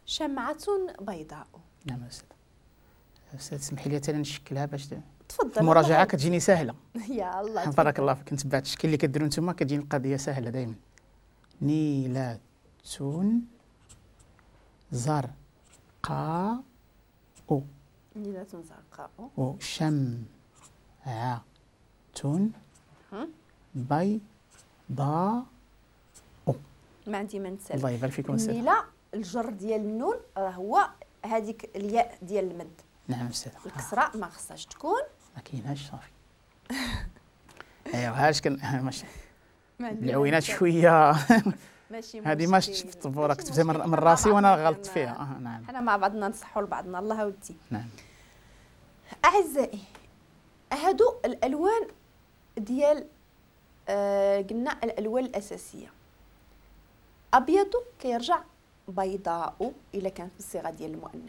شمعة بيضاء. نعم أستاذ اسمحي لي حتى نشكلها باش تفضل. المراجعة كتجيني سهلة. يا الله بارك الله فيك. نتبع التشكيل اللي كديروا نتوما كتجيني القضية سهلة دائما. نيلة زرقاء نيلة زرقاء وشمعة بيضاء. ما عندي ما نسال. الله يبارك فيكم أستاذ. نيلة الجر ديال النون راه هو هذيك الياء ديال المد. نعم أستاذ. الكسرة ما خصهاش تكون. ما كايناش صافي. ايوا هاش ماشي العوينات شويه ماشي هذه ما شفت الطبوره كتبتها من راسي وانا غلطت فيها. نعم حنا مع بعضنا نصحوا لبعضنا. الله ودي. نعم اعزائي، هادو الالوان ديال قلنا الالوان الاساسيه. ابيض كيرجع بيضاء الا كانت بالصيغه ديال المؤنث.